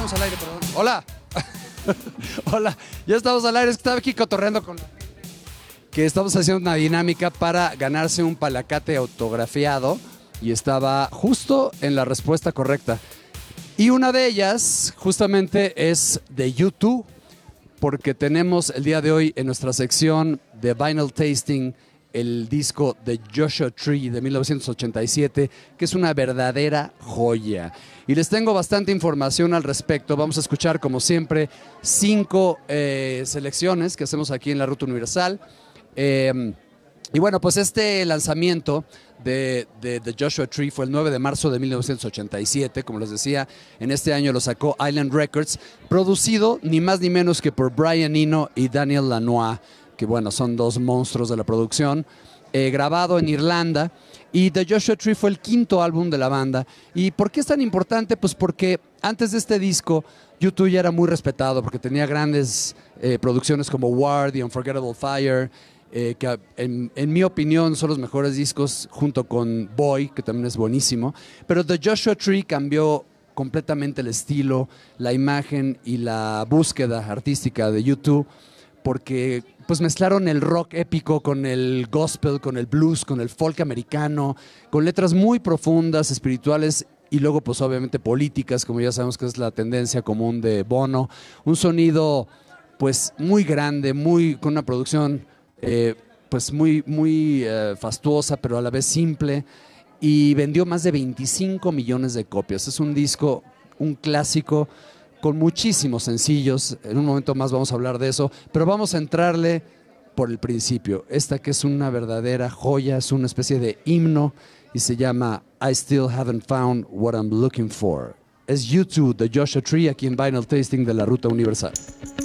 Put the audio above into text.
estamos al aire, perdón. Hola. Hola, ya estamos al aire. Es que estaba aquí cotorreando con la gente que estamos haciendo una dinámica para ganarse un palacate autografiado y estaba justo en la respuesta correcta. Y una de ellas justamente es de YouTube, porque tenemos el día de hoy en nuestra sección de Vinyl Tasting el disco de Joshua Tree de 1987, que es una verdadera joya. Y les tengo bastante información al respecto. Vamos a escuchar, como siempre, 5 selecciones que hacemos aquí en la Ruta Universal. Y bueno, pues este lanzamiento de Joshua Tree fue el 9 de marzo de 1987, como les decía. En este año lo sacó Island Records, producido ni más ni menos que por Brian Eno y Daniel Lanois, que bueno, son dos monstruos de la producción, grabado en Irlanda. Y The Joshua Tree fue el 5º álbum de la banda. ¿Y por qué es tan importante? Pues porque antes de este disco, U2 ya era muy respetado, porque tenía grandes producciones como War, The Unforgettable Fire, que en mi opinión son los mejores discos, junto con Boy, que también es buenísimo. Pero The Joshua Tree cambió completamente el estilo, la imagen y la búsqueda artística de U2, porque pues mezclaron el rock épico con el gospel, con el blues, con el folk americano, con letras muy profundas, espirituales y luego pues obviamente políticas, como ya sabemos que es la tendencia común de Bono. Un sonido pues muy grande, con una producción pues muy fastuosa, pero a la vez simple, y vendió más de 25 millones de copias. Es un disco, un clásico, con muchísimos sencillos. En un momento más vamos a hablar de eso, pero vamos a entrarle por el principio. Esta que es una verdadera joya, es una especie de himno y se llama I Still Haven't Found What I'm Looking For. Es U2 de Joshua Tree aquí en Vinyl Tasting de la Ruta Universal.